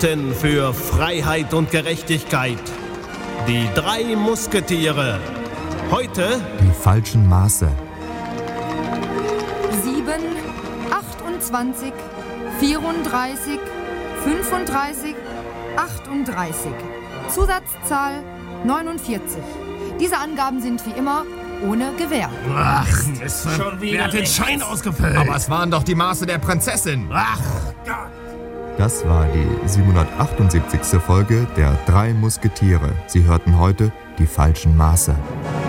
kämpften für Freiheit und Gerechtigkeit. Die 3 Musketiere. Heute die falschen Maße. 7, 28, 34, 35, 38. Zusatzzahl 49. Diese Angaben sind wie immer ohne Gewähr. Ach, wer hat den Schein ausgefüllt? Aber es waren doch die Maße der Prinzessin. Ach Gott. Das war die 778. Folge der 3 Musketiere. Sie hörten heute die falschen Maße.